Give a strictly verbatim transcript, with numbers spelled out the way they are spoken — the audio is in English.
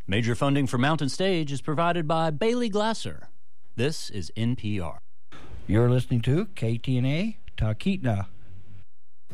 Major funding for Mountain Stage is provided by Bailey Glasser. This is N P R. You're listening to K T N A Talkeetna.